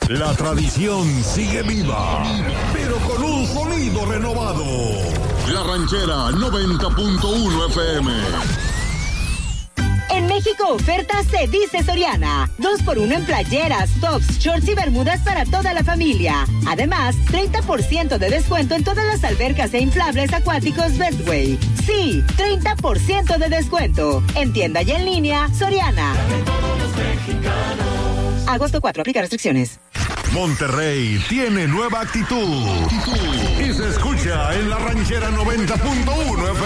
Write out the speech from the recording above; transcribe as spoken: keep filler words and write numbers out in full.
La tradición sigue viva, pero con un sonido renovado. La Ranchera noventa punto uno F M. En México oferta se dice Soriana. Dos por uno en playeras, tops, shorts y bermudas para toda la familia. Además, treinta por ciento de descuento en todas las albercas e inflables acuáticos Bestway. Sí, treinta por ciento de descuento. En tienda y en línea, Soriana. Agosto cuatro, aplica restricciones. Monterrey tiene nueva actitud. Y se escucha en La Ranchera noventa punto uno F